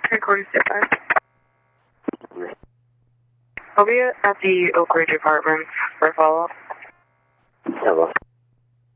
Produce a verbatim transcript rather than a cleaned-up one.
Recording step by. I'll be at the Oak Ridge apartments for a follow-up. Hello.